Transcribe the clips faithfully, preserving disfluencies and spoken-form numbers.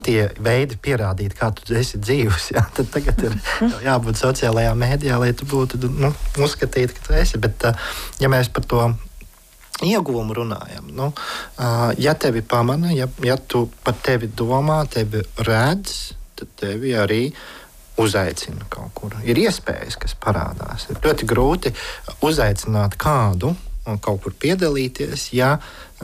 tie veidi pierādīt, kā tu esi dzīvs, jā, tad tagad ir jābūt sociālajā mēdījā, lai tu būtu, nu, uzskatīt, ka tu esi. Bet, ja mēs par to ieguvumu runājam, nu, ja tevi pamana, ja, ja tu par tevi domā, tevi redz, tad tevi arī uzaicina kaut kur. Ir iespējas, kas parādās. Ir ļoti grūti uzaicināt kādu un kaut kur piedalīties, ja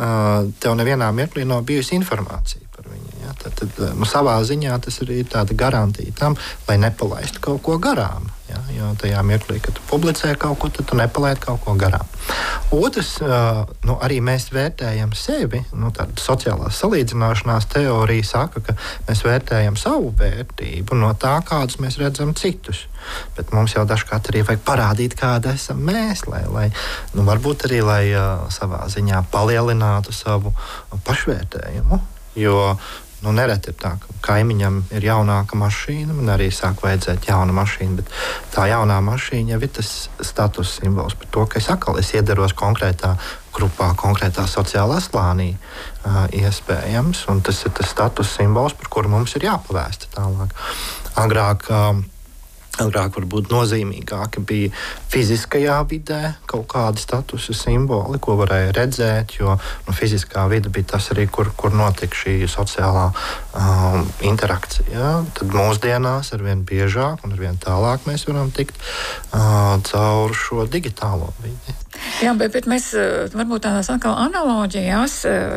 tev nevienā mirklī nav bijusi informācija par viņu. Ja? Tad, tad nu, savā ziņā tas arī ir tāda garantija tam, lai nepalaistu kaut ko garām. Ja? Jo tajā mirklī, kad tu publicē kaut ko, tad tu nepalaidi kaut ko garām. Otrs, nu, arī mēs vērtējam sevi, nu, tāda sociālās salīdzināšanās teorija saka, ka mēs vērtējam savu vērtību no tā, kādus mēs redzam citus. Bet mums jau dažkārt arī vajag parādīt, kāda esam mēs, lai, lai nu, varbūt arī, lai uh, savā ziņā palielinātu savu pašvērtējumu. Jo nu, nereti ir tā, ka kaimiņam ir jaunāka mašīna, man arī sāk vajadzēt jauna mašīna, bet tā jaunā mašīna jau ir tas status simbols par to, ka es atkal es iedaros konkrētā grupā, konkrētā sociālā slānī uh, iespējams, un tas ir tas status simbols, par kuru mums ir jāpavēsta tālāk. Agrāk um, Agrāk varbūt nozīmīgāki bija fiziskajā vidē kaut kādi statusa simboli, ko varēja redzēt, jo nu, fiziskā vide bija tas arī, kur, kur notika šī sociālā um, interakcija. Tad mūsdienās arvien biežāk un arvien tālāk mēs varam tikt uh, caur šo digitālo vidi. Jā, bet, bet mēs varbūt tādās atkal analoģijās,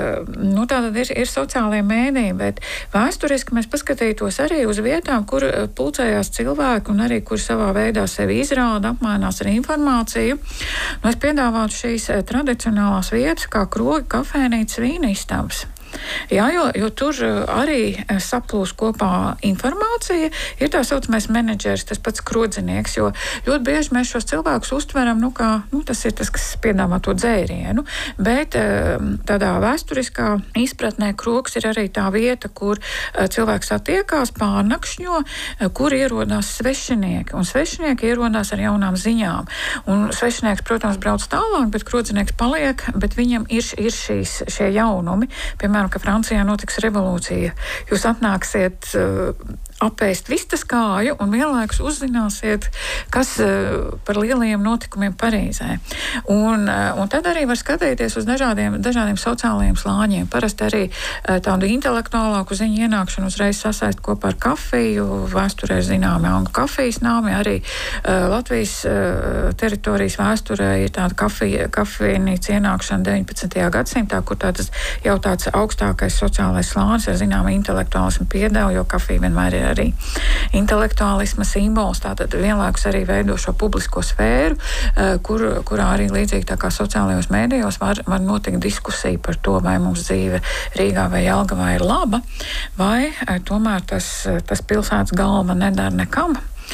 nu tātad ir, ir sociālie mēdīji, bet vēsturiski mēs paskatītos arī uz vietām, kur pulcējās cilvēki un arī, kur savā veidā sevi izrāda, apmainās ar informāciju. Nu, es piedāvātu šīs tradicionālās vietas, kā krogi, kafēnītes, vīnistabas. Jā, jo, jo tur arī saplūst kopā informācija, ir tā saucamais menedžers, tas pats krodzinieks, jo ļoti bieži mēs šos cilvēkus uztveram, nu, kā, nu, tas ir tas, kas piedāvā to dzērienu, bet tādā vēsturiskā izpratnē krogs ir arī tā vieta, kur cilvēks attiekās, pārnakšņo, kur ierodās svešinieki, un svešinieki ierodās ar jaunām ziņām. Un svešinieks, protams, brauc tālāk, bet krodzinieks paliek, bet viņam ir, ir šīs, šie jaunumi, piemēram, ka Francijā notiks revolūcija. Jūs atnāksiet uh, apēst vistas kāju un vienlaikus uzzināsiet, kas uh, par lielajiem notikumiem Parīzē. Un, uh, un tad arī var skatīties uz dažādiem, dažādiem sociālajiem slāņiem. Parasti arī uh, tādu intelektuālāku ziņu ienākšanu uzreiz sasaist kopā ar kafiju. Vēsturē zināmi angļu kafijas nāmi. Arī uh, Latvijas uh, teritorijas vēsturē ir tāda kafija, kafejnīca ienākšana deviņpadsmitajā gadsimtā, kur tāds jau tāds augstākais sociālais slānis ar zināmu intelektuālismu piedeva, jo kafija vienmēr ir arī intelektuālisma simbols, tātad vienlaikus arī veido šo publisko sfēru, kur, kurā arī līdzīgi tā kā sociālajos mēdījos var, var notikt diskusija par to, vai mums dzīve Rīgā vai Jelgavā ir laba, vai tomēr tas, tas pilsētas galva nedara nekam,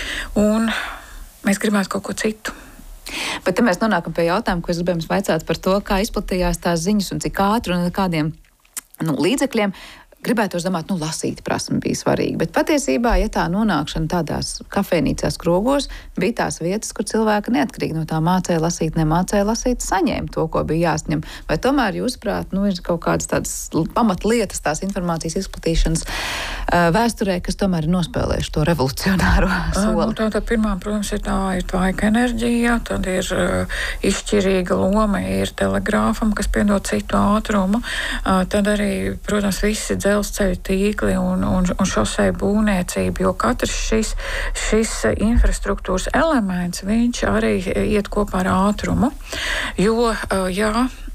un mēs gribētu kaut ko citu. Bet te mēs nonākam pie jautājuma, ko es gribēju jums vaicāt par to, kā izplatījās tās ziņas un cik ātri un ar kādiem nu, līdzekļiem. Gribētu domāt, nu, lasīt prasme bija svarīga, bet patiesībā, ja tā nonākšana tādās kafejnīcās krogos, bija tās vietas, kur cilvēki neatkarīgi no tā mācēja lasīt, nemācēja lasīt, saņēma to, ko bija jāsņem. Vai tomēr, jūsuprāt, nu, ir kaut kādas tādas pamatlietas, tās informācijas izplatīšanas uh, vēsturē, kas tomēr ir nospēlējuši to revolucionāro soli? Nu, tā, tā pirmā, protams, ir tā ir tvaika enerģija, tad ir uh, izšķirīga loma, ir telegrāfam, kas piedod citu ātrumu, uh, tad arī, protams, visi dzelzceļa tīkli un, un, un šoseju būvniecība, jo katrs šis, šis infrastruktūras elements, viņš arī iet kopā ar ātrumu, jo, jā,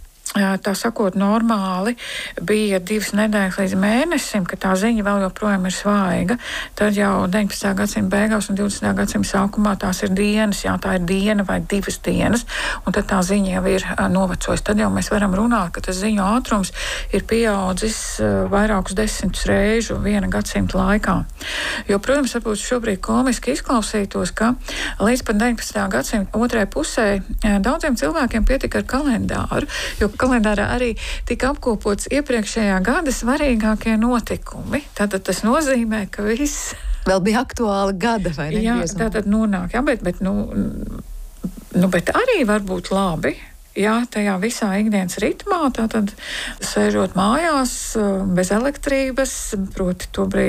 tā sakot, normāli bija divas nedēļas līdz mēnesim, ka tā ziņa vēl joprojām ir svaiga. Tad jau deviņpadsmitā gadsimta beigās un divdesmitā gadsimta sākumā tās ir dienas, jā, tā ir diena vai divas dienas, un tad tā ziņa jau ir novecojusi. Tad jau mēs varam runāt, ka tas ziņu ātrums ir pieaudzis vairākus desmitus reižu viena gadsimta laikā. Jo, protams, varbūt šobrīd komiski izklausītos, ka līdz pat deviņpadsmitā gadsimta otrajai pusē daudziem cilvēkiem pietika ar kalendāru, jo kalendārā arī tika apkopots iepriekšējā gada svarīgākie notikumi. Tātad tas nozīmē, ka viss vēl bija aktuāli gada, vai ne? Jā, tātad nonāk, jā, bet, bet, nu, nu, bet arī var būt labi, Jā, tajā visā ikdienas ritmā, tātad sēžot mājās bez elektrības, proti to brīdi